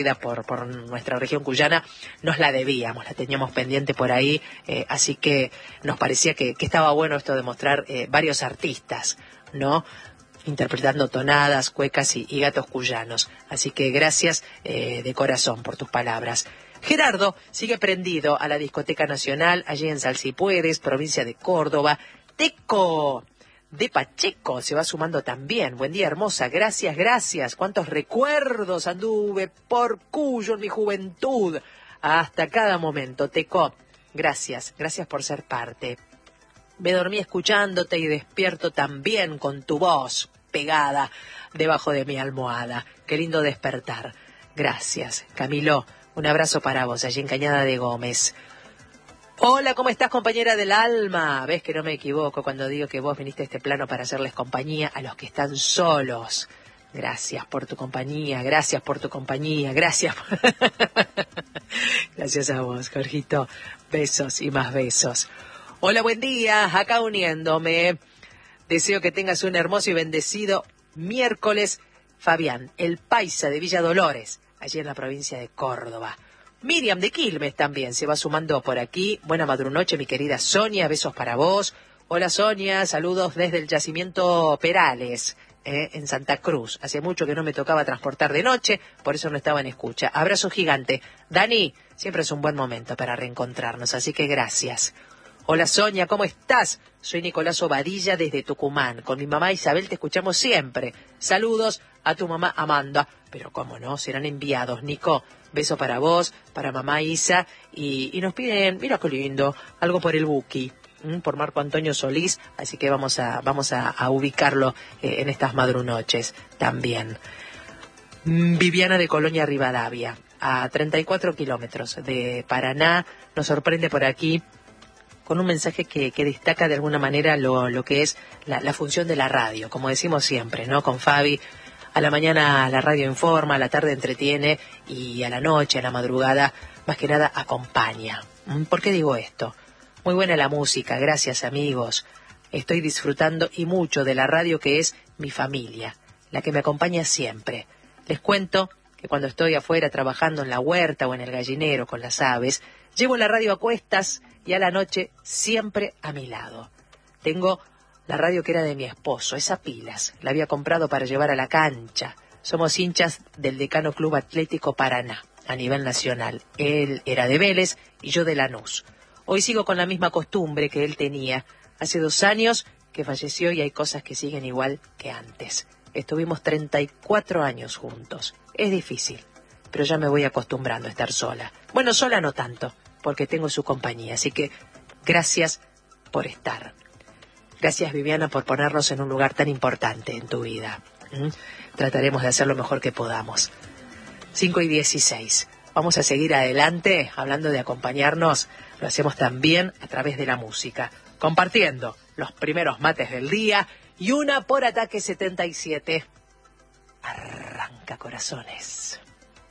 por nuestra región cuyana, nos la debíamos, la teníamos pendiente por ahí, así que nos parecía que estaba bueno esto de mostrar varios artistas, ¿no? Interpretando tonadas, cuecas y gatos cuyanos. Así que gracias de corazón por tus palabras. Gerardo sigue prendido a la Discoteca Nacional, allí en Salsipuedes, provincia de Córdoba. Teco de Pacheco se va sumando también. Buen día, hermosa. Gracias, gracias. Cuántos recuerdos anduve por Cuyo en mi juventud. Hasta cada momento. Teco, gracias. Gracias por ser parte. Me dormí escuchándote y despierto también con tu voz pegada debajo de mi almohada. Qué lindo despertar. Gracias. Camilo, un abrazo para vos, allí en Cañada de Gómez. Hola, ¿cómo estás, compañera del alma? Ves que no me equivoco cuando digo que vos viniste a este plano para hacerles compañía a los que están solos. Gracias por tu compañía, gracias por tu compañía, gracias. Gracias a vos, Jorgito. Besos y más besos. Hola, buen día, acá uniéndome. Deseo que tengas un hermoso y bendecido miércoles. Fabián, el paisa de Villa Dolores, allí en la provincia de Córdoba. Miriam de Quilmes también se va sumando por aquí. Buena madrunoche, mi querida Sonia, besos para vos. Hola, Sonia, saludos desde el yacimiento Perales, en Santa Cruz. Hace mucho que no me tocaba transportar de noche, por eso no estaba en escucha. Abrazo gigante. Dani, siempre es un buen momento para reencontrarnos, así que gracias. Hola, Sonia, ¿cómo estás? Soy Nicolás Obadilla desde Tucumán. Con mi mamá Isabel te escuchamos siempre. Saludos a tu mamá Amanda. Pero cómo no, serán enviados, Nico. Beso para vos, para mamá Isa. Y nos piden, mira qué lindo, algo por el Buki, por Marco Antonio Solís. Así que vamos a ubicarlo en estas madrunoches también. Viviana de Colonia Rivadavia, a 34 kilómetros de Paraná. Nos sorprende por aquí con un mensaje que destaca de alguna manera lo que es la función de la radio, como decimos siempre, ¿no? Con Fabi, a la mañana la radio informa, a la tarde entretiene y a la noche, a la madrugada, más que nada acompaña. ¿Por qué digo esto? Muy buena la música, gracias amigos. Estoy disfrutando y mucho de la radio que es mi familia, la que me acompaña siempre. Les cuento que cuando estoy afuera trabajando en la huerta o en el gallinero con las aves, llevo la radio a cuestas y a la noche siempre a mi lado. Tengo la radio que era de mi esposo, esa pilas, la había comprado para llevar a la cancha. Somos hinchas del Decano Club Atlético Paraná, a nivel nacional. Él era de Vélez y yo de Lanús. Hoy sigo con la misma costumbre que él tenía. Hace 2 años que falleció y hay cosas que siguen igual que antes. Estuvimos 34 años juntos. Es difícil, pero ya me voy acostumbrando a estar sola. Bueno, sola no tanto, porque tengo su compañía, así que gracias por estar. Gracias, Viviana, por ponernos en un lugar tan importante en tu vida. Trataremos de hacer lo mejor que podamos. 5:16. Vamos a seguir adelante, hablando de acompañarnos. Lo hacemos también a través de la música, compartiendo los primeros mates del día y una por Ataque 77. Arranca, corazones.